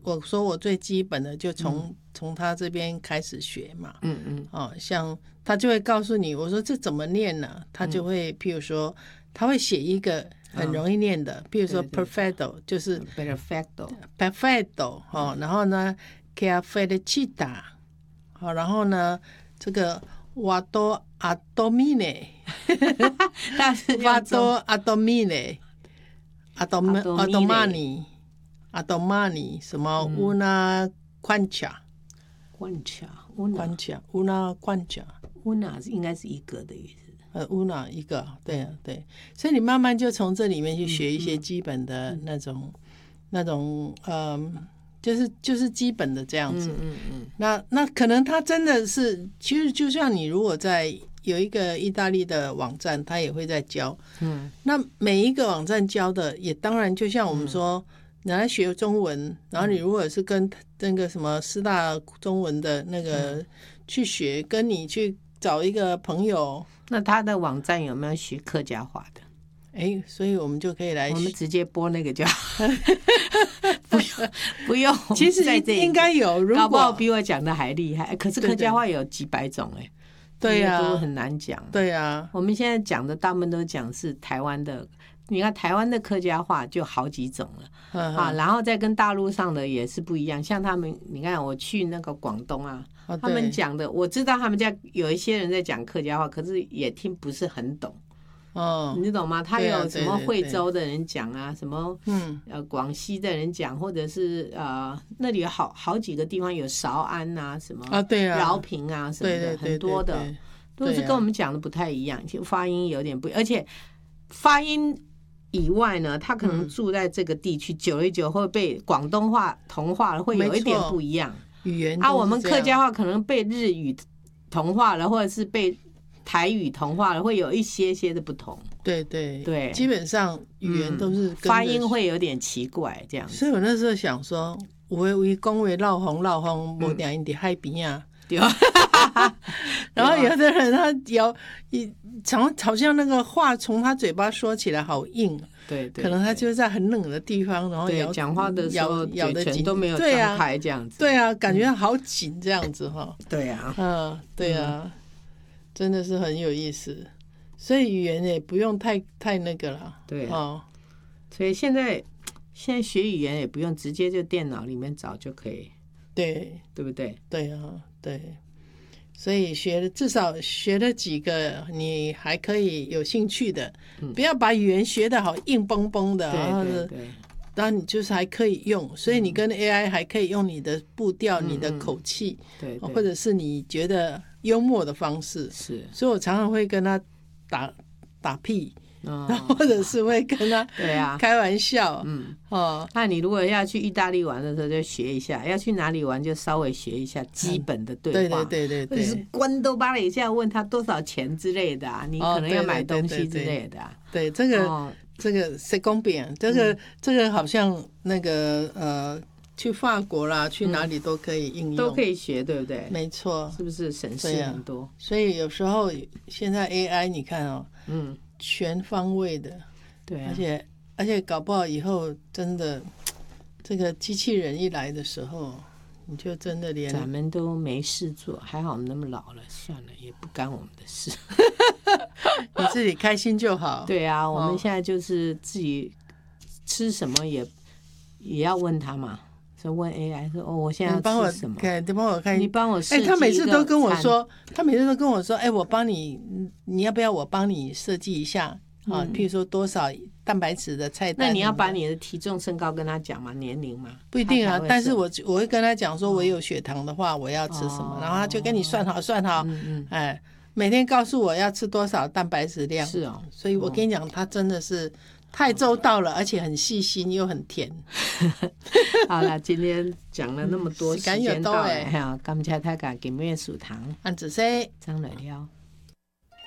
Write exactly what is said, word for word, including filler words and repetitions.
我说我最基本的就从从、嗯、他这边开始学嘛， 嗯嗯， 哦，像他就会告诉你，我说这怎么念呢？他就会，譬如说，他会写一个很容易念的，譬如说 perfecto 就是 perfecto perfecto 哦，然后呢 che felicita 好，然后呢这个 vado a dormire 但是 vado a dormire a domani a domani 什么 una quancia quancia quancia una quancia una 应该是一个的意思， 呃 una 一个，对啊对，所以你慢慢就从这里面去学一些基本的那种、嗯、那种嗯。就是就是基本的这样子， 嗯嗯嗯， 那那可能他真的是，其实就像你如果在有一个意大利的网站，他也会在教， 嗯， 那每一个网站教的也当然就像我们说，你来学中文，然后你如果是跟那个什么师大中文的那个去学，跟你去找一个朋友， 那他的网站有没有学客家话的？ 哎，所以我们就可以来， 我们直接播那个就好不用不用。 其实应该有，如果搞不好比我讲的还厉害。可是客家话有几百种哎、欸， 对呀、啊， 都很难讲。 对呀、啊， 我们现在讲的大部分都讲是台湾的，你看台湾的客家话就好几种了呵呵啊，然后再跟大陆上的也是不一样。像他们，你看我去那个广东啊，啊他们讲的，我知道他们家有一些人在讲客家话，可是也听不是很懂。哦，你懂吗？他有什么惠州的人讲啊，什么嗯呃广西的人讲，或者是呃那里有好好几个地方有韶安啊，什么啊对啊饶平啊什么的， 对对对对很多的对对都是跟我们讲的不太一样，就发音有点不，而且发音以外呢，他可能住在这个地区，久了久会被广东话同化了，会有一点不一样。 语言啊，我们客家话可能被日语同化了，或者是被台语同化了，会有一些些的不同。 对对对， 基本上语言都是、嗯、 发音会有点奇怪这样子。 所以我那时候想说，有的为讲话闹哄闹哄，无定因伫海边啊。 对。 然后有的人他咬一常好像那个话从他嘴巴说起来好硬。 对对， 可能他就在很冷的地方，然后咬讲话的时候咬的紧都没有张开这样子。 对啊，感觉好紧这样子哈。 对啊， 嗯，对啊、嗯，真的是很有意思。所以语言也不用太太那个了。 对啊，哦、所以现在现在学语言也不用直接就电脑里面找就可以。 对， 对不对？ 对啊，对。所以学了至少学了几个你还可以有兴趣的，嗯、不要把语言学得好硬绷绷的， 对然后对对， 然后你就是还可以用，所以你跟 A I 还可以用你的步调、嗯、你的口气， 对对， 或者是你觉得幽默的方式， 是， 所以我常常会跟他打打屁。哦、或者是会跟他对啊开玩笑， 嗯哦，那你如果要去意大利玩的时候就学一下，要去哪里玩就稍微学一下基本的对话， 嗯、对对对对对， 或者是关都巴了一下问他多少钱之类的啊，你可能要买东西之类的、啊哦、对, 对, 对, 对, 对, 对, 对这个、哦、这个谁公平这个、嗯、这个好像那个呃去法国啦去哪里都可以应用、嗯、 都可以学，对不对？ 没错， 是不是省事很多、啊、 所以有时候现在 A I 你看哦， 嗯， 全方位的， 对、啊， 而且而且搞不好以后真的这个机器人一来的时候，你就真的连咱们都没事做，还好我们那么老了，算了，也不干我们的事， 你自己开心就好。 对啊，我们现在就是自己吃什么也也要问他嘛。说问 A I 说哦，我现在要吃什么？ 你帮我看， 你帮我设计一个餐。 哎，他每次都跟我说，他每次都跟我说，哎，我帮你，你要不要我帮你设计一下啊？嗯、譬如说多少蛋白质的菜单。 那你要把你的体重、身高跟他讲吗？年龄吗？ 不一定啊，但是我我会跟他讲说，我有血糖的话，我要吃什么，哦、然后他就跟你算好算好，嗯嗯哎，每天告诉我要吃多少蛋白质量。 是哦， 所以我跟你讲，他真的是。太周到了，而且很细心又很甜。 好了，今天讲了那么多，时间到了， 哎， 感谢大家今日收聽， 安子 C 張來了。